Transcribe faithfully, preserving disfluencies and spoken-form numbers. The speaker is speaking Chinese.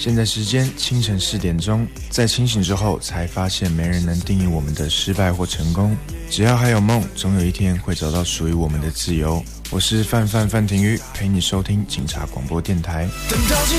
现在时间清晨四点钟，在清醒之后才发现没人能定义我们的失败或成功，只要还有梦，总有一天会找到属于我们的自由。我是范范范廷瑜，陪你收听警察广播电台。